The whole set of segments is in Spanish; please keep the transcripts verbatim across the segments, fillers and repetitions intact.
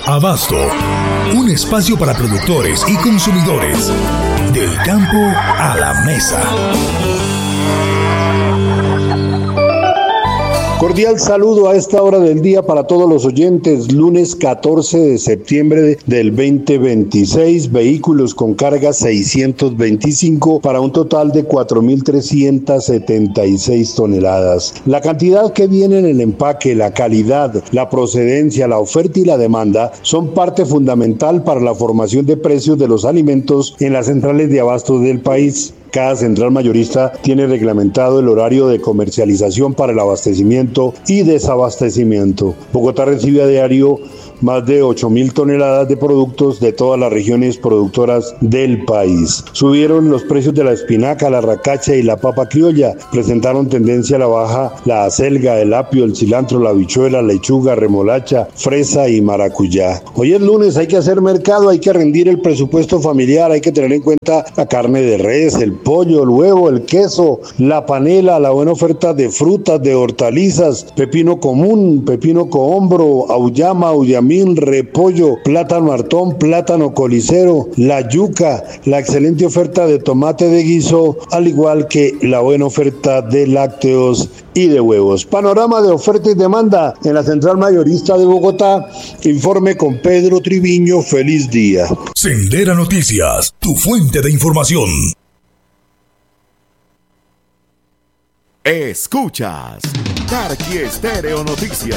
Abasto, un espacio para productores y consumidores. Del campo a la mesa. Cordial saludo a esta hora del día para todos los oyentes. Lunes catorce de septiembre del veinte veintiséis, vehículos con carga seiscientos veinticinco para un total de cuatro mil trescientas setenta y seis toneladas. La cantidad que viene en el empaque, la calidad, la procedencia, la oferta y la demanda son parte fundamental para la formación de precios de los alimentos en las centrales de abasto del país. Cada central mayorista tiene reglamentado el horario de comercialización para el abastecimiento y desabastecimiento. Bogotá recibe a diario más de ocho mil toneladas de productos de todas las regiones productoras del país. Subieron los precios de la espinaca, la racacha y la papa criolla. Presentaron tendencia a la baja la acelga, el apio, el cilantro, la habichuela, lechuga, remolacha, fresa y maracuyá. Hoy es lunes, hay que hacer mercado, hay que rendir el presupuesto familiar, hay que tener en cuenta la carne de res, el pollo, el huevo, el queso, la panela, la buena oferta de frutas, de hortalizas, pepino común, pepino cohombro, auyama, auyamín, repollo, plátano hartón, plátano colicero, la yuca, la excelente oferta de tomate de guiso, al igual que la buena oferta de lácteos y de huevos. Panorama de oferta y demanda en la central mayorista de Bogotá. Informe con Pedro Triviño. Feliz día. Sendera Noticias, tu fuente de información. Escuchas Tarqui Estéreo Noticias.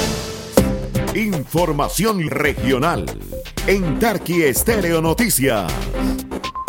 Información regional en Tarqui Estéreo Noticias.